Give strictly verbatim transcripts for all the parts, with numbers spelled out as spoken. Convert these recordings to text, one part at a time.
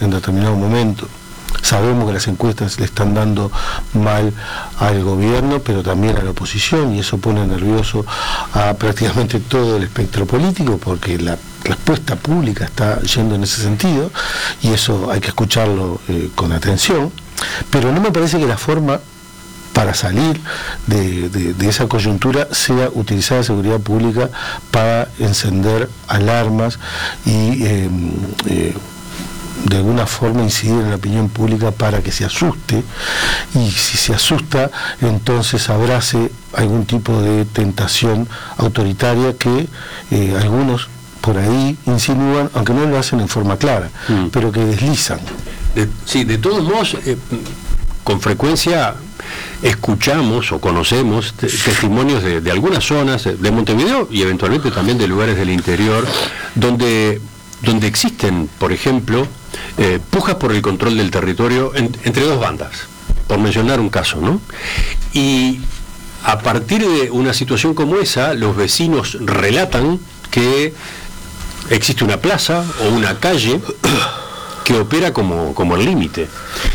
en determinado momento. Sabemos que las encuestas le están dando mal al gobierno, pero también a la oposición, y eso pone nervioso a prácticamente todo el espectro político, porque la respuesta pública está yendo en ese sentido, y eso hay que escucharlo eh, con atención. Pero no me parece que la forma para salir de, de, de esa coyuntura sea utilizar la seguridad pública para encender alarmas y eh, eh, de alguna forma incidir en la opinión pública para que se asuste, y si se asusta entonces abrace algún tipo de tentación autoritaria que eh, algunos por ahí insinúan, aunque no lo hacen en forma clara, mm. pero que deslizan. De, sí, de todos modos, eh, con frecuencia escuchamos o conocemos te, testimonios de, de algunas zonas de Montevideo y eventualmente también de lugares del interior, donde, donde existen, por ejemplo, eh, pujas por el control del territorio en, entre dos bandas, por mencionar un caso, ¿no? Y a partir de una situación como esa, los vecinos relatan que existe una plaza o una calle que opera como, como el límite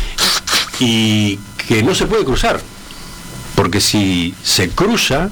y que no se puede cruzar, porque si se cruza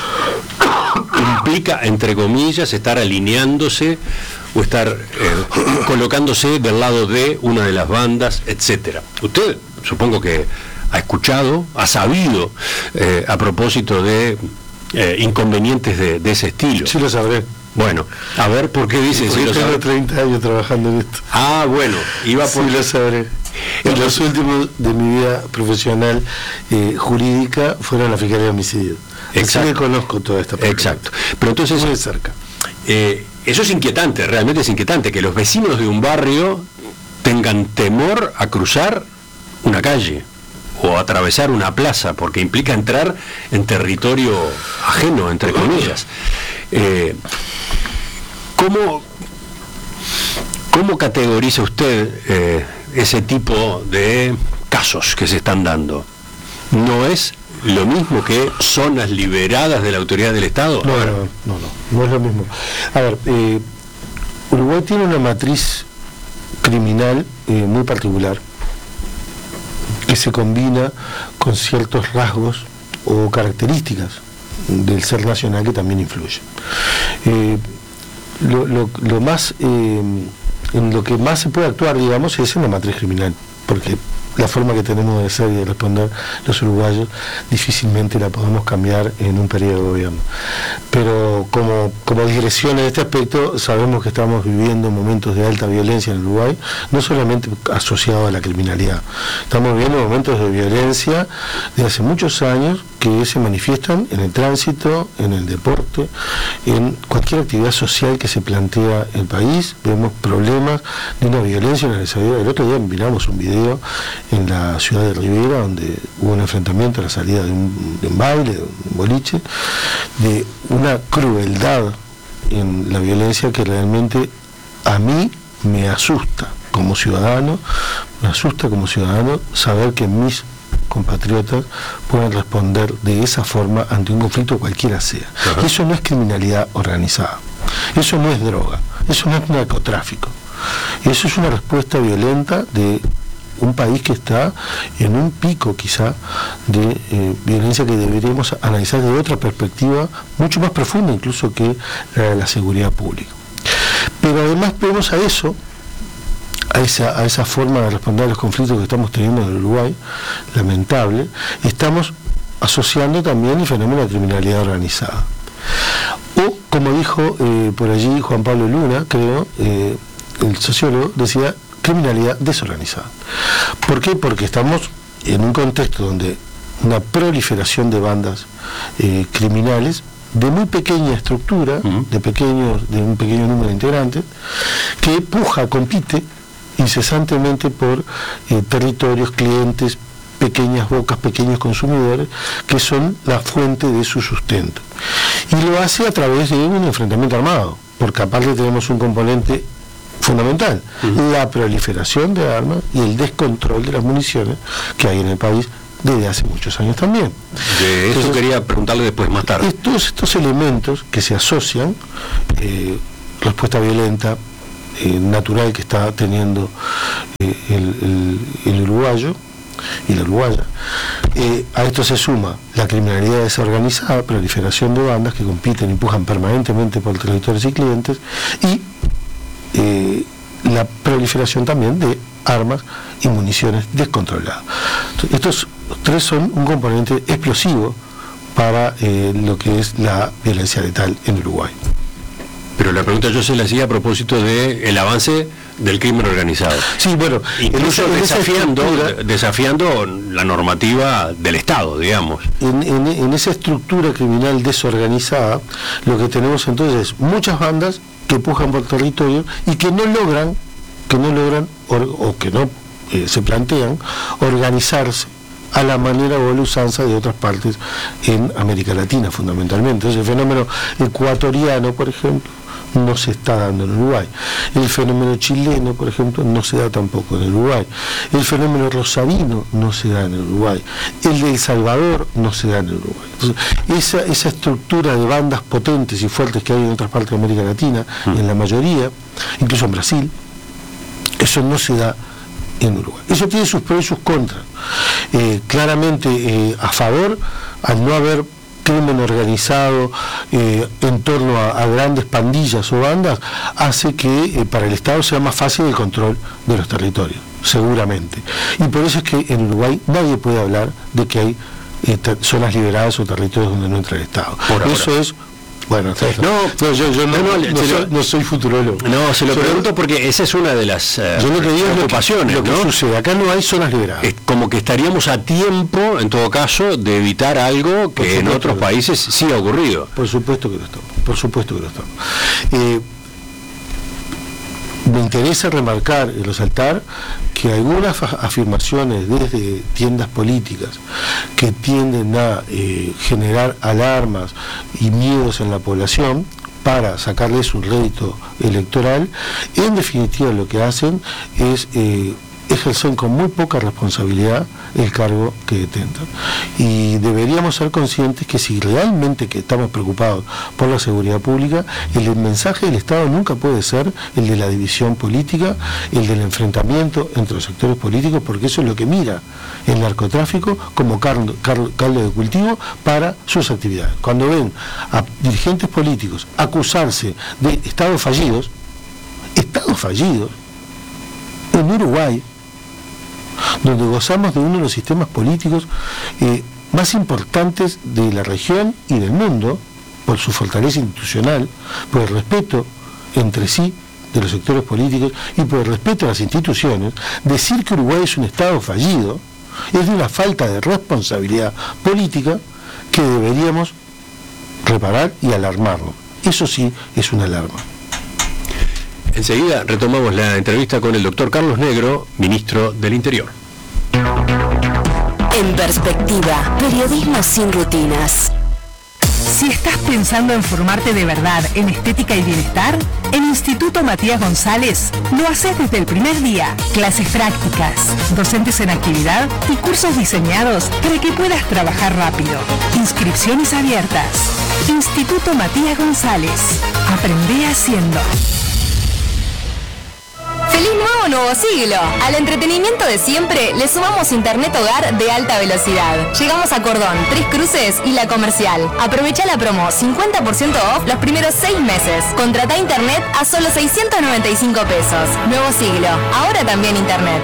implica, entre comillas, estar alineándose o estar eh, colocándose del lado de una de las bandas, etcétera. Usted, supongo que ha escuchado, ha sabido eh, a propósito de eh, inconvenientes de, de ese estilo. Sí, lo sabré. Bueno, a ver, ¿por qué dice? Porque si tengo treinta años trabajando en esto. Ah, bueno, iba por... Sí, lo sabré. En los últimos de mi vida profesional eh, jurídica fueron la Fiscalía de Homicidios. Exacto. Así que conozco toda esta parte. Exacto. Pero entonces... Muy de cerca. Eh, eso es inquietante, realmente es inquietante, que los vecinos de un barrio tengan temor a cruzar una calle o atravesar una plaza, porque implica entrar en territorio ajeno, entre comillas. Eh, ¿cómo, ¿Cómo categoriza usted eh, ese tipo de casos que se están dando? ¿No es lo mismo que zonas liberadas de la autoridad del Estado? No, no, no, no, no es lo mismo. A ver, eh, Uruguay tiene una matriz criminal eh, muy particular, que se combina con ciertos rasgos o características del ser nacional que también influyen. Eh, lo, lo, lo más, eh, en lo que más se puede actuar, digamos, es en la matriz criminal, porque la forma que tenemos de ser y de responder los uruguayos difícilmente la podemos cambiar en un periodo de gobierno. Pero como, como digresión en este aspecto, sabemos que estamos viviendo momentos de alta violencia en Uruguay, no solamente asociados a la criminalidad. Estamos viviendo momentos de violencia de hace muchos años que se manifiestan en el tránsito, en el deporte, en cualquier actividad social que se plantea el país. Vemos problemas de una violencia generalizada. El otro día miramos un video en la ciudad de Rivera, donde hubo un enfrentamiento a la salida de un, de un baile, de un boliche, de una crueldad en la violencia que realmente a mí me asusta como ciudadano, me asusta como ciudadano saber que mis compatriotas pueden responder de esa forma ante un conflicto cualquiera sea. Uh-huh. Eso no es criminalidad organizada, eso no es droga, eso no es narcotráfico, eso es una respuesta violenta de un país que está en un pico quizá de eh, violencia que deberíamos analizar desde otra perspectiva mucho más profunda incluso que la de la seguridad pública. Pero además vemos a eso, a esa, a esa forma de responder a los conflictos que estamos teniendo en el Uruguay, lamentable, estamos asociando también el fenómeno de criminalidad organizada. O, como dijo eh, por allí Juan Pablo Luna, creo, eh, el sociólogo, decía criminalidad desorganizada. ¿Por qué? Porque estamos en un contexto donde una proliferación de bandas eh, criminales de muy pequeña estructura, uh-huh. de pequeños, de un pequeño número de integrantes, que puja, compite incesantemente por eh, territorios, clientes, pequeñas bocas, pequeños consumidores, que son la fuente de su sustento. Y lo hace a través de un enfrentamiento armado, porque aparte tenemos un componente fundamental, uh-huh. la proliferación de armas y el descontrol de las municiones que hay en el país desde hace muchos años también. De eso Entonces, quería preguntarle después, más tarde. Todos estos elementos que se asocian, eh, respuesta violenta, eh, natural que está teniendo eh, eh, el, el, el uruguayo y la uruguaya. Eh, a esto se suma la criminalidad desorganizada, proliferación de bandas que compiten, empujan permanentemente por territorios y clientes, y eh, la proliferación también de armas y municiones descontroladas. Estos tres son un componente explosivo para eh, lo que es la violencia letal en Uruguay. Pero la pregunta yo se la hacía a propósito del avance del crimen organizado. Sí, bueno, incluso en desafiando, desafiando la normativa del Estado, digamos. En, en, en esa estructura criminal desorganizada, lo que tenemos entonces es muchas bandas que pujan por territorio y que no logran, que no logran or, o que no eh, se plantean organizarse a la manera o a la usanza de otras partes en América Latina, fundamentalmente. Entonces, el fenómeno ecuatoriano, por ejemplo, no se está dando en Uruguay. El fenómeno chileno, por ejemplo, no se da tampoco en Uruguay. El fenómeno rosarino no se da en Uruguay. El de El Salvador no se da en Uruguay. Entonces, esa, esa estructura de bandas potentes y fuertes que hay en otras partes de América Latina, mm. en la mayoría, incluso en Brasil, eso no se da en Uruguay. Eso tiene sus pros y sus contras. Eh, claramente eh, a favor, al no haber crimen organizado eh, en torno a, a grandes pandillas o bandas, hace que eh, para el Estado sea más fácil el control de los territorios, seguramente. Y por eso es que en Uruguay nadie puede hablar de que hay eh, zonas liberadas o territorios donde no entra el Estado. Por eso ahora. es... Bueno, no, no, yo, yo no, no, no, no, soy, no soy futurólogo. No, se lo Soy, pregunto porque esa es una de las uh, yo lo que digo preocupaciones, lo que, ¿no? lo que sucede, acá no hay zonas liberadas. Es como que estaríamos a tiempo, en todo caso, de evitar algo que en otros países sí ha ocurrido. Por supuesto que lo estamos, por supuesto que lo estamos. Eh, me interesa remarcar y resaltar que algunas afirmaciones desde tiendas políticas que tienden a eh, generar alarmas y miedos en la población para sacarles un rédito electoral, en definitiva lo que hacen es eh, ejercer con muy poca responsabilidad el cargo que detentan. Y deberíamos ser conscientes que si realmente que estamos preocupados por la seguridad pública, el mensaje del Estado nunca puede ser el de la división política, el del enfrentamiento entre los sectores políticos, porque eso es lo que mira el narcotráfico como caldo, caldo de cultivo para sus actividades. Cuando ven a dirigentes políticos acusarse de estados fallidos, estados fallidos, en Uruguay, donde gozamos de uno de los sistemas políticos eh, más importantes de la región y del mundo, por su fortaleza institucional, por el respeto entre sí de los sectores políticos y por el respeto a las instituciones, decir que Uruguay es un Estado fallido es de una falta de responsabilidad política que deberíamos reparar y alarmarnos. Eso sí es una alarma. Enseguida retomamos la entrevista con el doctor Carlos Negro, ministro del Interior. En perspectiva, periodismo sin rutinas. Si estás pensando en formarte de verdad en estética y bienestar, en Instituto Matías González lo haces desde el primer día. Clases prácticas, docentes en actividad y cursos diseñados para que puedas trabajar rápido. Inscripciones abiertas. Instituto Matías González. Aprende haciendo. ¡Feliz nuevo nuevo siglo! Al entretenimiento de siempre le sumamos internet hogar de alta velocidad. Llegamos a Cordón, Tres Cruces y La Comercial. Aprovecha la promo cincuenta por ciento off los primeros seis meses. Contrata internet a solo seiscientos noventa y cinco pesos. Nuevo siglo, ahora también internet.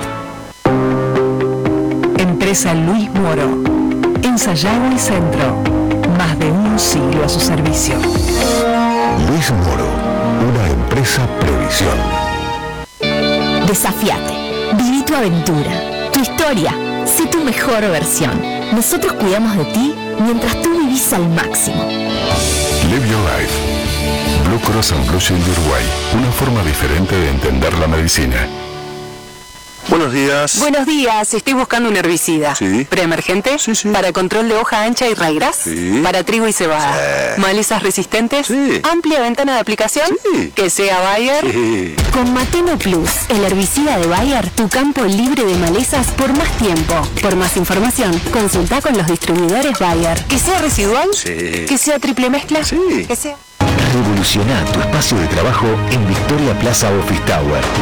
Empresa Luis Moro. En Sayago y Centro. Más de un siglo a su servicio. Luis Moro, una empresa Previsión. Desafiate, viví tu aventura, tu historia, sé tu mejor versión. Nosotros cuidamos de ti mientras tú vivís al máximo. Live Your Life. Blue Cross and Blue Shield de Uruguay, una forma diferente de entender la medicina. Buenos días. Buenos días, estoy buscando un herbicida. Sí. ¿Preemergente? Sí, sí. ¿Para control de hoja ancha y raigras? Sí. ¿Para trigo y cebada? Sí. ¿Malezas resistentes? Sí. ¿Amplia ventana de aplicación? Sí. ¿Que sea Bayer? Sí. Con Mateno Plus, el herbicida de Bayer, tu campo libre de malezas por más tiempo. Por más información, consulta con los distribuidores Bayer. ¿Que sea residual? Sí. ¿Que sea triple mezcla? Sí. ¿Que sea...? Revoluciona tu espacio de trabajo en Victoria Plaza Office Tower.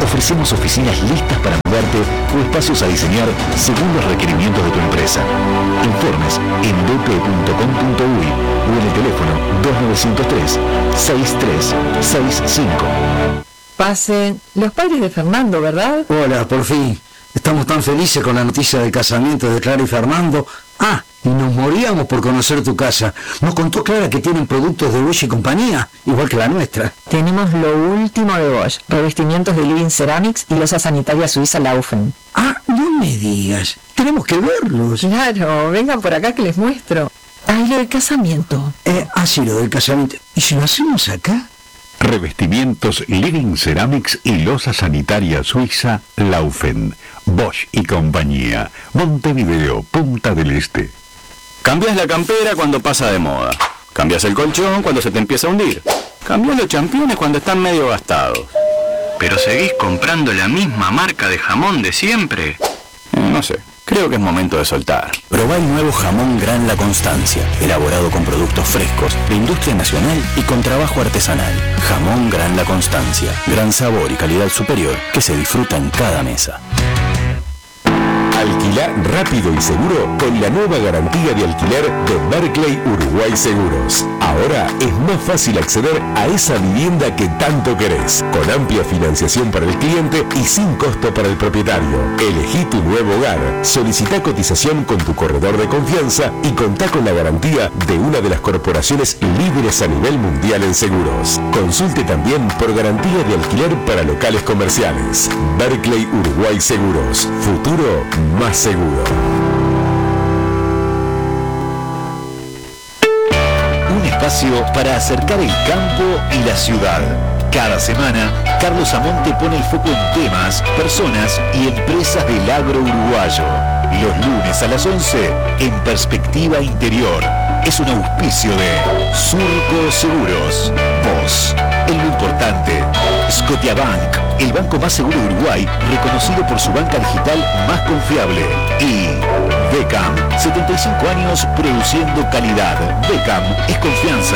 ofrecemos oficinas listas para mudarte o espacios a diseñar según los requerimientos de tu empresa. Informes en b p punto com punto u y o en el teléfono dos nueve cero tres, seis tres seis cinco. Pasen. Los padres de Fernando, ¿verdad? Hola, por fin. Estamos tan felices con la noticia del casamiento de Clara y Fernando. Ah, y nos moríamos por conocer tu casa. Nos contó Clara que tienen productos de Bosch y compañía, igual que la nuestra. Tenemos lo último de Bosch, revestimientos de Living Ceramics y losa sanitaria suiza Laufen. Ah, no me digas. Tenemos que verlos. Claro, vengan por acá que les muestro. Ay, lo del casamiento. Eh, ah, sí, lo del casamiento. ¿Y si lo hacemos acá? Revestimientos Living Ceramics y losa sanitaria suiza Laufen. Bosch y compañía. Montevideo, Punta del Este. Cambias la campera cuando pasa de moda. Cambias el colchón cuando se te empieza a hundir. Cambias los championes cuando están medio gastados. ¿Pero seguís comprando la misma marca de jamón de siempre? Eh, no sé. Creo que es momento de soltar. Probá el nuevo jamón Gran La Constancia, elaborado con productos frescos, de industria nacional y con trabajo artesanal. Jamón Gran La Constancia, gran sabor y calidad superior que se disfruta en cada mesa. Alquilar rápido y seguro con la nueva garantía de alquiler de Berkeley Uruguay Seguros. Ahora es más fácil acceder a esa vivienda que tanto querés, con amplia financiación para el cliente y sin costo para el propietario. Elegí tu nuevo hogar, solicita cotización con tu corredor de confianza y contá con la garantía de una de las corporaciones líderes a nivel mundial en seguros. Consulte también por garantía de alquiler para locales comerciales. Berkeley Uruguay Seguros. Futuro más seguro. Un espacio para acercar el campo y la ciudad. Cada semana, Carlos Amonte pone el foco en temas, personas y empresas del agro uruguayo. Los lunes a las once, en Perspectiva Interior. Es un auspicio de Surco Seguros. Vos, en lo importante. Scotiabank, el banco más seguro de Uruguay, reconocido por su banca digital más confiable. Y Beckham, setenta y cinco años produciendo calidad. Beckham es confianza.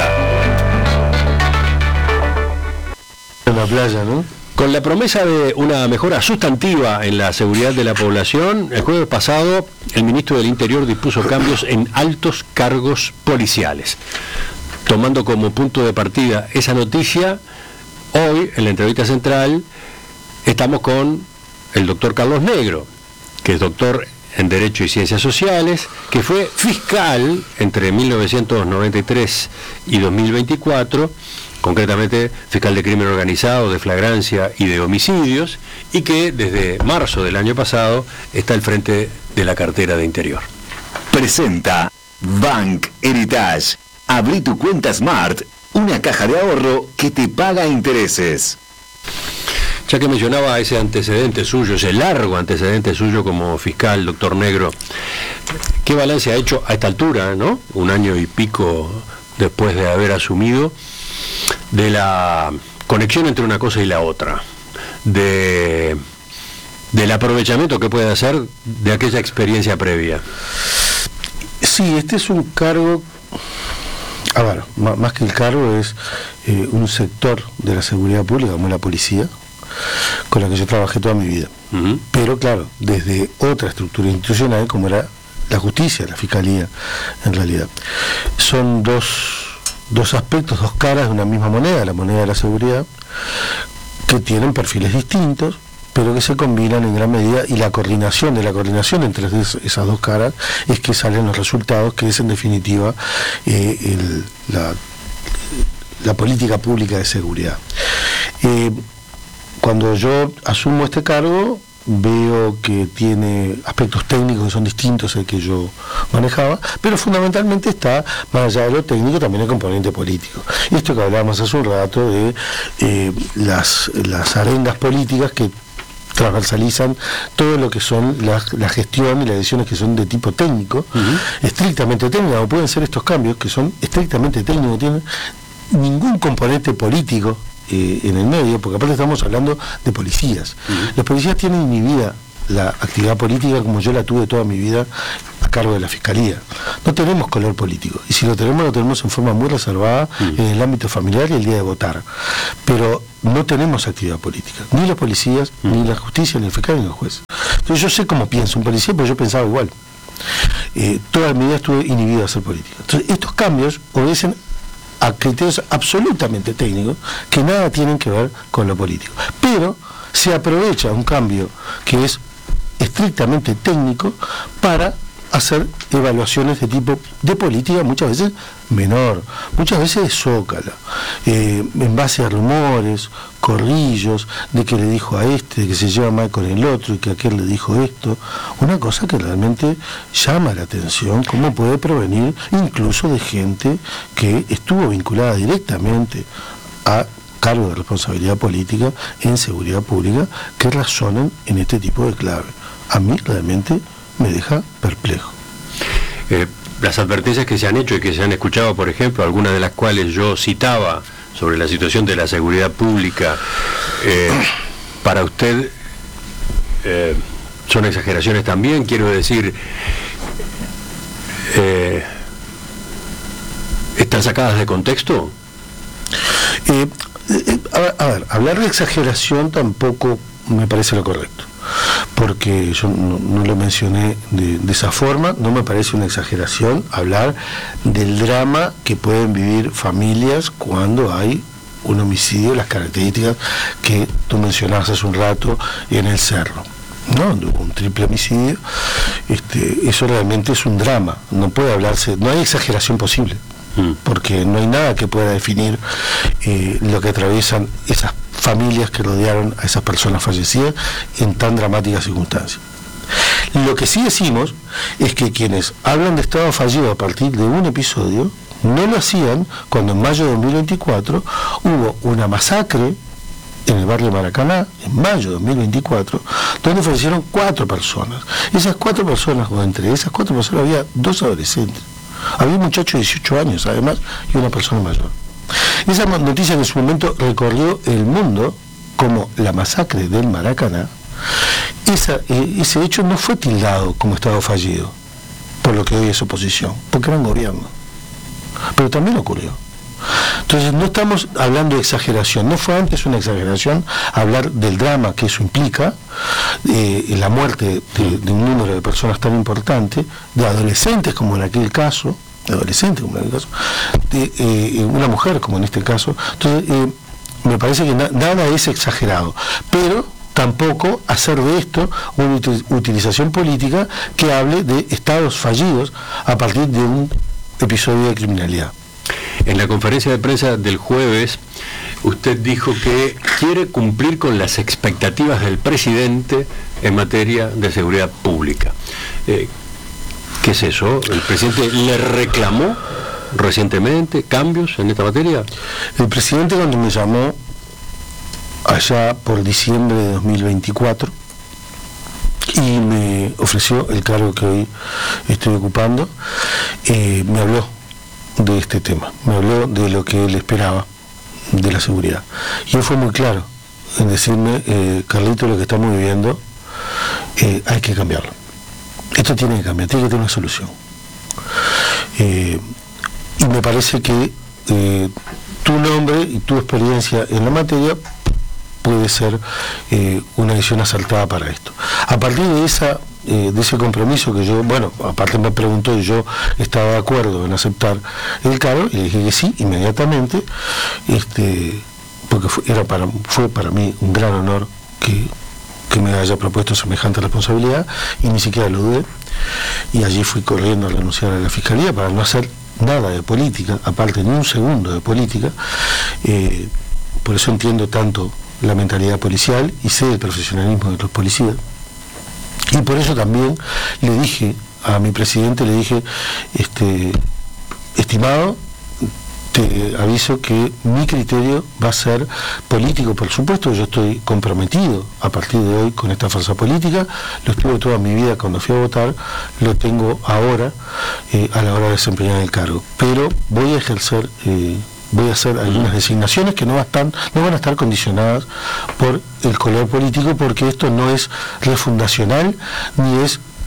En la playa, ¿no? Con la promesa de una mejora sustantiva en la seguridad de la población, el jueves pasado el ministro del Interior dispuso cambios en altos cargos policiales. Tomando como punto de partida esa noticia, hoy en la entrevista central estamos con el doctor Carlos Negro, que es doctor en Derecho y Ciencias Sociales, que fue fiscal entre mil novecientos noventa y tres y dos mil veinticuatro, concretamente fiscal de crimen organizado, de flagrancia y de homicidios, y que desde marzo del año pasado está al frente de la cartera de Interior. Presenta Bank Heritage. Abrí tu cuenta Smart, una caja de ahorro que te paga intereses. Ya que mencionaba ese antecedente suyo, ese largo antecedente suyo como fiscal, doctor Negro, ¿qué balance ha hecho a esta altura, ¿no? Un año y pico después de haber asumido, de la conexión entre una cosa y la otra, de del aprovechamiento que puede hacer de aquella experiencia previa? Sí, este es un cargo, a ver, más que el cargo es eh, un sector de la seguridad pública, como la policía, con la que yo trabajé toda mi vida. Uh-huh. Pero claro, desde otra estructura institucional, como era la justicia, la fiscalía, en realidad. Son dos dos aspectos, dos caras de una misma moneda, la moneda de la seguridad, que tienen perfiles distintos, pero que se combinan en gran medida, y la coordinación de la coordinación entre esas dos caras es que salen los resultados, que es en definitiva eh, el, la, la política pública de seguridad. Eh, cuando yo asumo este cargo, veo que tiene aspectos técnicos que son distintos al que yo manejaba, pero fundamentalmente está, más allá de lo técnico, también el componente político. Y esto que hablábamos hace un rato de eh, las, las arengas políticas que transversalizan todo lo que son la, la gestión y las decisiones que son de tipo técnico, uh-huh. estrictamente técnico, o pueden ser estos cambios que son estrictamente técnicos, no tienen ningún componente político Eh, en el medio, porque aparte estamos hablando de policías. Uh-huh. Los policías tienen inhibida la actividad política como yo la tuve toda mi vida acá cargo de la Fiscalía. No tenemos color político, y si lo tenemos, lo tenemos en forma muy reservada mm. en el ámbito familiar y el día de votar. Pero no tenemos actividad política, ni los policías, mm. ni la justicia, ni el fiscal, ni el juez. Entonces yo sé cómo piensa un policía, pero yo pensaba igual. Eh, toda mi vida estuve inhibido a hacer política. Entonces estos cambios obedecen a criterios absolutamente técnicos que nada tienen que ver con lo político. Pero se aprovecha un cambio que es estrictamente técnico para hacer evaluaciones de tipo de política, muchas veces menor, muchas veces de zócala, eh, en base a rumores, corrillos, de que le dijo a este, de que se lleva mal con el otro y que aquel le dijo esto, una cosa que realmente llama la atención, cómo puede provenir incluso de gente que estuvo vinculada directamente a cargo de responsabilidad política en seguridad pública, que razonan en este tipo de clave. A mí realmente me deja perplejo. Eh, las advertencias que se han hecho y que se han escuchado, por ejemplo, algunas de las cuales yo citaba sobre la situación de la seguridad pública, eh, para usted eh, son exageraciones también, quiero decir, eh, ¿están sacadas de contexto? Eh, eh, a, a ver, hablar de exageración tampoco me parece lo correcto, porque yo no, no lo mencioné de, de esa forma. No me parece una exageración hablar del drama que pueden vivir familias cuando hay un homicidio, las características que tú mencionabas hace un rato en el Cerro, ¿no? Un triple homicidio. Este, eso realmente es un drama, no puede hablarse, no hay exageración posible, porque no hay nada que pueda definir eh, lo que atraviesan esas familias que rodearon a esas personas fallecidas en tan dramáticas circunstancias. Lo que sí decimos es que quienes hablan de estado fallido a partir de un episodio no lo hacían cuando en mayo de dos mil veinticuatro hubo una masacre en el barrio Maracaná, en mayo de dos mil veinticuatro, donde fallecieron cuatro personas. Esas cuatro personas, o entre esas cuatro personas había dos adolescentes. Había un muchacho de dieciocho años, además, y una persona mayor. Esa noticia en su momento recorrió el mundo como la masacre del Maracaná. Esa, eh, ese hecho no fue tildado como estado fallido, por lo que hoy es oposición, porque era un gobierno. Pero también ocurrió. Entonces no estamos hablando de exageración, no fue antes una exageración hablar del drama que eso implica, eh, la muerte de, de un número de personas tan importante, de adolescentes como en aquel caso, de adolescentes como en aquel caso, de eh, una mujer como en este caso. Entonces eh, me parece que na nada es exagerado, pero tampoco hacer de esto una utilización política que hable de estados fallidos a partir de un episodio de criminalidad. En la conferencia de prensa del jueves, usted dijo que quiere cumplir con las expectativas del presidente en materia de seguridad pública. Eh, ¿Qué es eso? ¿El presidente le reclamó recientemente cambios en esta materia? El presidente, cuando me llamó allá por diciembre de dos mil veinticuatro y me ofreció el cargo que hoy estoy ocupando, eh, me habló de este tema, me habló de lo que él esperaba de la seguridad, y él fue muy claro en decirme, eh, Carlito, lo que estamos viviendo eh, hay que cambiarlo, esto tiene que cambiar, tiene que tener una solución, eh, y me parece que eh, tu nombre y tu experiencia en la materia puede ser eh, una decisión acertada para esto. A partir de esa eh, de ese compromiso que yo, bueno, aparte me preguntó y yo estaba de acuerdo en aceptar el cargo, y le dije que sí, inmediatamente, este, porque fue, era para, fue para mí un gran honor que, que me haya propuesto semejante responsabilidad, y ni siquiera lo dudé, y allí fui corriendo a renunciar a la Fiscalía para no hacer nada de política, aparte ni un segundo de política. Eh, por eso entiendo tanto la mentalidad policial y sé el profesionalismo de los policías, y por eso también le dije a mi presidente, le dije, este, estimado, te aviso que mi criterio va a ser político. Por supuesto, yo estoy comprometido a partir de hoy con esta fuerza política, lo estuve toda mi vida cuando fui a votar, lo tengo ahora eh, a la hora de desempeñar el cargo, pero voy a ejercer eh, voy a hacer algunas designaciones que no, están, no van a estar condicionadas por el color político, porque esto no es refundacional ni es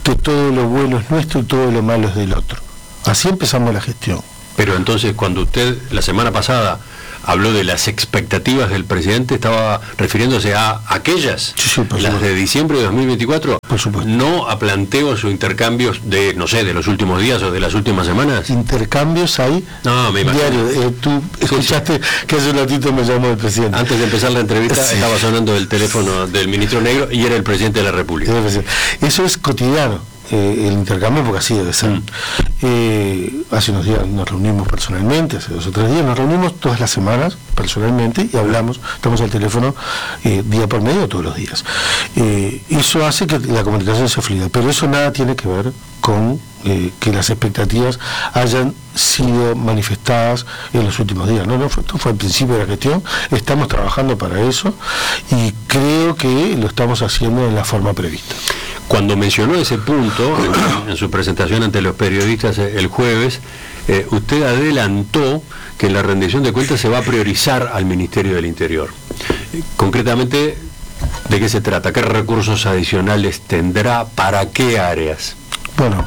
que todo lo bueno es nuestro y todo lo malo es del otro. Así empezamos la gestión. Pero entonces, cuando usted la semana pasada habló de las expectativas del presidente, ¿estaba refiriéndose a aquellas, sí, sí, las supuesto. de diciembre de dos mil veinticuatro? Por supuesto. ¿No a planteos o intercambios de, no sé, de los últimos días o de las últimas semanas? Intercambios hay no, me imagino. diario. Eh, tú escuchaste sí, sí. que hace un ratito me llamó el presidente. Antes de empezar la entrevista sí. estaba sonando el teléfono del ministro Negro y era el presidente de la República. Eso es cotidiano. Eh, el intercambio, porque así debe ser. Mm. Eh, hace unos días nos reunimos personalmente, hace dos o tres días nos reunimos todas las semanas personalmente y hablamos, estamos al teléfono eh, día por medio todos los días. Eh, eso hace que la comunicación sea fluida, pero eso nada tiene que ver con eh, que las expectativas hayan sido manifestadas en los últimos días. No, no fue, esto fue al principio de la gestión, estamos trabajando para eso y creo que lo estamos haciendo en la forma prevista. Cuando mencionó ese punto en, en su presentación ante los periodistas el jueves, eh, usted adelantó que en la rendición de cuentas se va a priorizar al Ministerio del Interior. Eh, concretamente, ¿de qué se trata? ¿Qué recursos adicionales tendrá? ¿Para qué áreas? Bueno,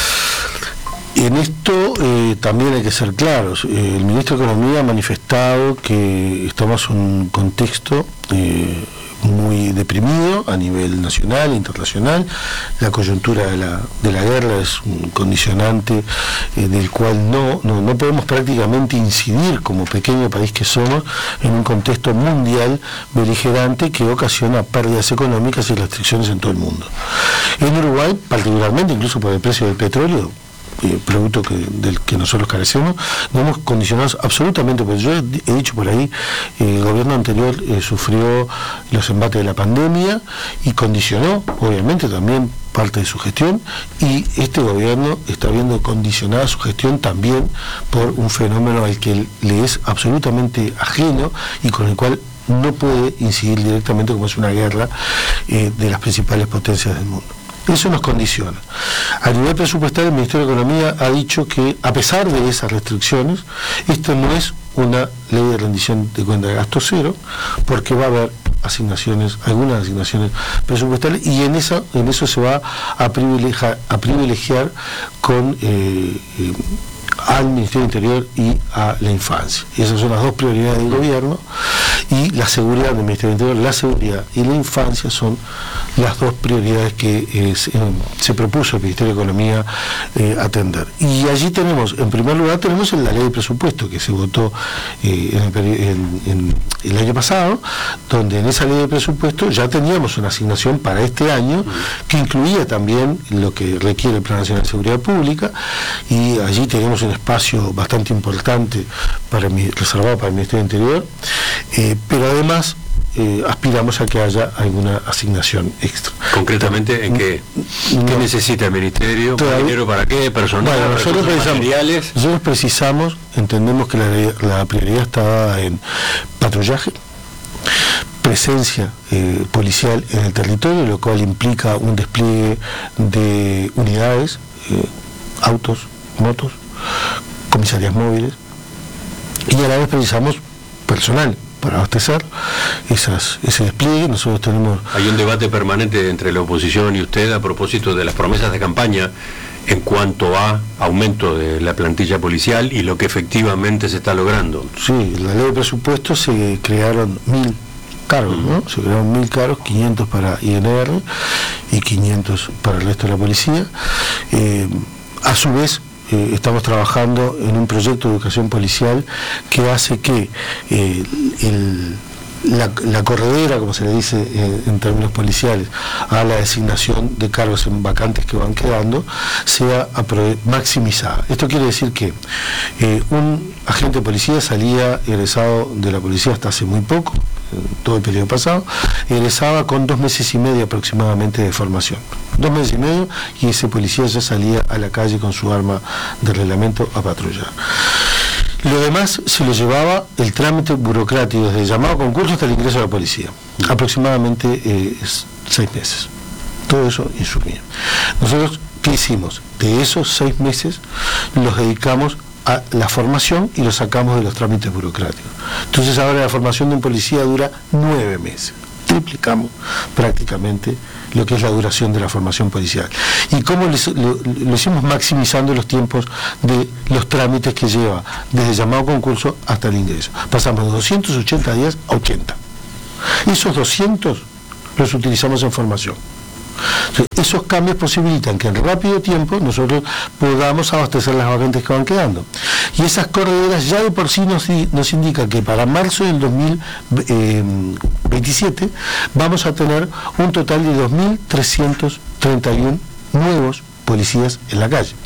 en esto eh, también hay que ser claros. Eh, el ministro de Economía ha manifestado que estamos en un contexto eh, muy deprimido a nivel nacional e internacional. La coyuntura de la, de la guerra es un condicionante eh, del cual no, no, no podemos prácticamente incidir como pequeño país que somos en un contexto mundial beligerante que ocasiona pérdidas económicas y restricciones en todo el mundo. En Uruguay, particularmente, incluso por el precio del petróleo, Eh, producto que, del que nosotros carecemos, nos hemos condicionado absolutamente, porque yo he, he dicho por ahí, eh, el gobierno anterior eh, sufrió los embates de la pandemia y condicionó, obviamente, también parte de su gestión, y este gobierno está viendo condicionada su gestión también por un fenómeno al que le es absolutamente ajeno y con el cual no puede incidir directamente, como es una guerra eh, de las principales potencias del mundo. Eso nos condiciona. A nivel presupuestal, el Ministerio de Economía ha dicho que, a pesar de esas restricciones, esto no es una ley de rendición de cuenta de gasto cero, porque va a haber asignaciones, algunas asignaciones presupuestales, y en esa, en eso se va a privilegiar, a privilegiar con eh, eh, al Ministerio del Interior y a la infancia. Y esas son las dos prioridades del gobierno, y la seguridad del Ministerio del Interior, la seguridad y la infancia son las dos prioridades que eh, se, eh, se propuso el Ministerio de Economía eh, atender. Y allí tenemos, en primer lugar, tenemos en la ley de presupuesto que se votó eh, en, el, en, en el año pasado, donde en esa ley de presupuesto ya teníamos una asignación para este año que incluía también lo que requiere el Plan Nacional de Seguridad Pública, y allí tenemos un espacio bastante importante para mi, reservado para el Ministerio del Interior, eh, pero además eh, aspiramos a que haya alguna asignación extra. Concretamente, ¿en qué, no, ¿qué necesita el Ministerio? Todavía, ¿Dinero para qué? ¿Personal? Bueno, nosotros precisamos, materiales? nosotros precisamos, entendemos que la, la prioridad está dada en patrullaje, presencia eh, policial en el territorio, lo cual implica un despliegue de unidades, eh, autos, motos, comisarías móviles, y a la vez precisamos personal para abastecer esas, ese despliegue. Nosotros tenemos... Hay un debate permanente entre la oposición y usted a propósito de las promesas de campaña en cuanto a aumento de la plantilla policial y lo que efectivamente se está logrando. Sí, en la ley de presupuesto se crearon mil cargos, ¿no? Se crearon mil cargos, quinientos para I N R y quinientos para el resto de la policía. Eh, a su vez, Eh, estamos trabajando en un proyecto de educación policial que hace que eh, el, la, la corredera, como se le dice eh, en términos policiales, a la designación de cargos en vacantes que van quedando, sea maximizada. Esto quiere decir que eh, un agente de policía salía egresado de la policía hasta hace muy poco, todo el periodo pasado, egresaba con dos meses y medio aproximadamente de formación. Dos meses y medio, y ese policía ya salía a la calle con su arma de reglamento a patrullar. Lo demás se lo llevaba el trámite burocrático, desde el llamado a concurso hasta el ingreso a la policía. Aproximadamente eh, seis meses. Todo eso insumía. Nosotros, ¿qué hicimos? De esos seis meses los dedicamos a la formación y lo sacamos de los trámites burocráticos. Entonces ahora la formación de un policía dura nueve meses. triplicamos prácticamente lo que es la duración de la formación policial. ¿Y cómo les, lo, lo hicimos maximizando los tiempos de los trámites que lleva desde el llamado concurso hasta el ingreso? Pasamos de doscientos ochenta días a ochenta. Esos doscientos los utilizamos en formación. Entonces, esos cambios posibilitan que en rápido tiempo nosotros podamos abastecer las vacantes que van quedando. Y esas correderas ya de por sí nos, nos indican que para marzo del dos mil veintisiete vamos a tener un total de dos mil trescientos treinta y uno nuevos policías en la calle.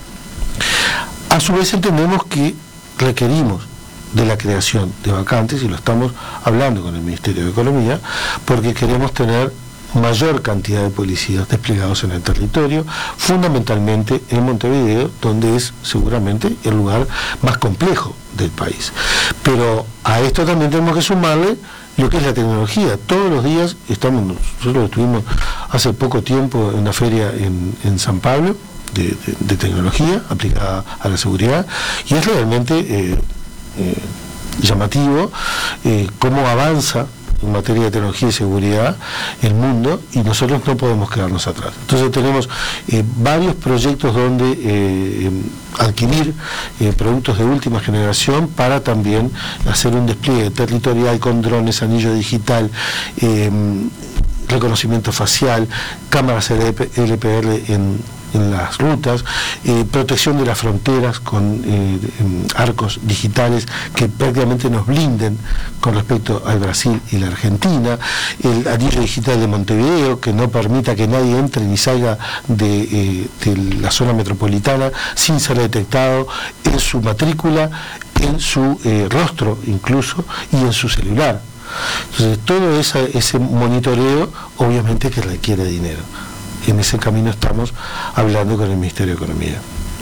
A su vez entendemos que requerimos de la creación de vacantes, y lo estamos hablando con el Ministerio de Economía, porque queremos tener mayor cantidad de policías desplegados en el territorio, fundamentalmente en Montevideo, donde es seguramente el lugar más complejo del país. Pero a esto también tenemos que sumarle lo que es la tecnología. Todos los días estamos, nosotros estuvimos hace poco tiempo en una feria en, en San Pablo de, de, de tecnología aplicada a la seguridad, y es realmente eh, eh, llamativo eh, cómo avanza en materia de tecnología y seguridad el mundo, y nosotros no podemos quedarnos atrás. Entonces tenemos eh, varios proyectos donde eh, adquirir eh, productos de última generación para también hacer un despliegue territorial con drones, anillo digital, eh, reconocimiento facial, cámaras L P R en en las rutas, eh, protección de las fronteras con eh, arcos digitales que prácticamente nos blinden con respecto al Brasil y la Argentina, el anillo digital de Montevideo que no permita que nadie entre ni salga de, eh, de la zona metropolitana sin ser detectado en su matrícula, en su eh, rostro incluso, y en su celular. Entonces todo esa, ese monitoreo obviamente que requiere dinero. En ese camino estamos hablando con el Ministerio de Economía.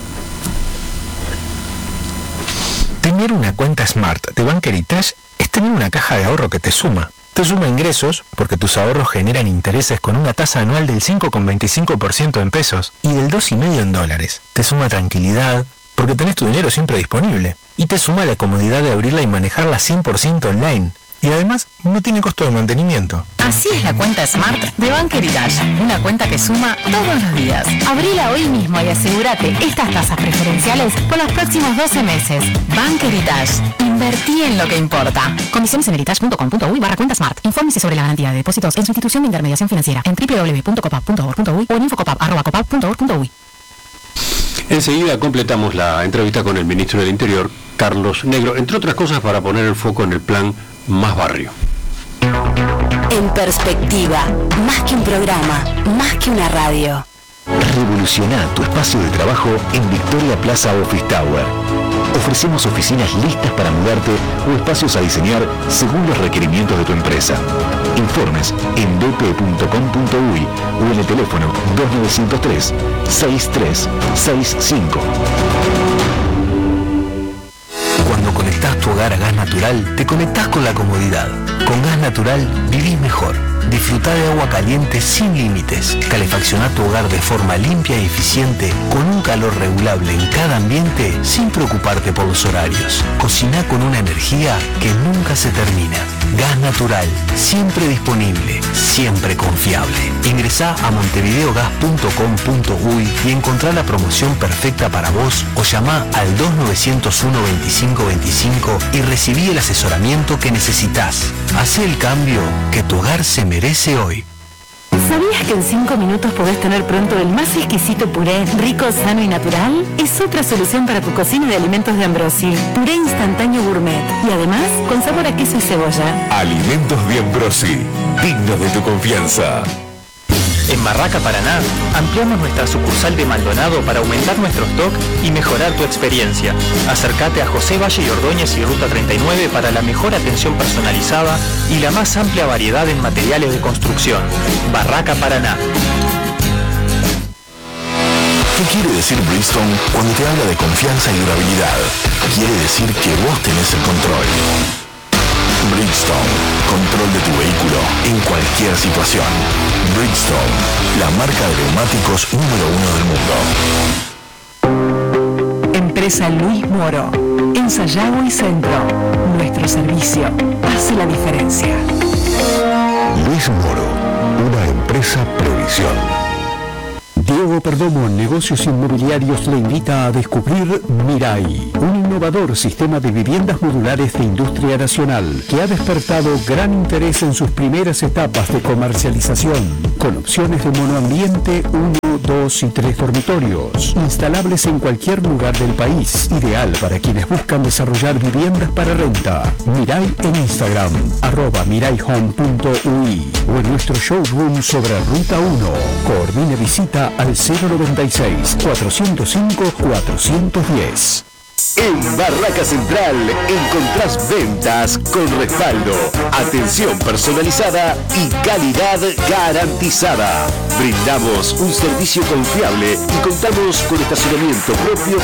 Tener una cuenta Smart de Bank Heritage es tener una caja de ahorro que te suma. Te suma ingresos porque tus ahorros generan intereses con una tasa anual del cinco coma veinticinco por ciento en pesos y del dos coma cinco por ciento en dólares. Te suma tranquilidad porque tenés tu dinero siempre disponible. Y te suma la comodidad de abrirla y manejarla cien por ciento online. Y además no tiene costo de mantenimiento. Así es la cuenta Smart de Bank Heritage, una cuenta que suma todos los días. Abrila hoy mismo y asegúrate estas tasas preferenciales por los próximos doce meses. Bank Heritage, invertí en lo que importa. Condiciones en heritage punto com punto uy barra cuenta Smart. Infórmese sobre la garantía de depósitos en su institución de intermediación financiera en doble u doble u doble u punto copap punto org punto uy o en infocopap arroba copap punto org punto uy. Enseguida completamos la entrevista con el ministro del Interior, Carlos Negro, entre otras cosas para poner el foco en el plan Más Barrio. En perspectiva, más que un programa, más que una radio. Revoluciona tu espacio de trabajo en Victoria Plaza Office Tower. Ofrecemos oficinas listas para mudarte o espacios a diseñar según los requerimientos de tu empresa. Informes en b p punto com punto uy o en el teléfono dos nueve cero tres, seis tres seis cinco. Cuando conectás tu hogar a gas natural, te conectás con la comodidad. Con gas natural, vivís mejor. Disfrutá de agua caliente sin límites. Calefaccioná tu hogar de forma limpia y eficiente, con un calor regulable en cada ambiente, sin preocuparte por los horarios. Cociná con una energía que nunca se termina. Gas natural, siempre disponible, siempre confiable. Ingresá a montevideogas punto com punto uy y encontrá la promoción perfecta para vos o llamá al dos nueve cero uno veinticinco veinticinco y recibí el asesoramiento que necesitas. Hacé el cambio que tu hogar se merece hoy. ¿Sabías que en cinco minutos podés tener pronto el más exquisito puré, rico, sano y natural? Es otra solución para tu cocina de alimentos de Ambrosi. Puré instantáneo gourmet y además con sabor a queso y cebolla. Alimentos de Ambrosi, dignos de tu confianza. En Barraca Paraná, ampliamos nuestra sucursal de Maldonado para aumentar nuestro stock y mejorar tu experiencia. Acércate a José Valle y Ordóñez y Ruta treinta y nueve para la mejor atención personalizada y la más amplia variedad en materiales de construcción. Barraca Paraná. ¿Qué quiere decir Bridgestone cuando te habla de confianza y durabilidad? Quiere decir que vos tenés el control. Bridgestone, control de tu vehículo en cualquier situación. Bridgestone, la marca de neumáticos número uno del mundo. Empresa Luis Moro, en Sayago y Centro. Nuestro servicio hace la diferencia. Luis Moro, una empresa Previsión. Diego Perdomo, Negocios Inmobiliarios, le invita a descubrir Mirai, un innovador sistema de viviendas modulares de industria nacional que ha despertado gran interés en sus primeras etapas de comercialización, con opciones de monoambiente uno, dos y tres dormitorios, instalables en cualquier lugar del país, ideal para quienes buscan desarrollar viviendas para renta. Mirai en Instagram, arroba miraihome punto u i o en nuestro showroom sobre Ruta uno. Coordine visita al cero noventa y seis, cuatrocientos cinco, cuatrocientos diez. En Barraca Central encontrás ventas con respaldo, atención personalizada y calidad garantizada. Brindamos un servicio confiable y contamos con estacionamiento propio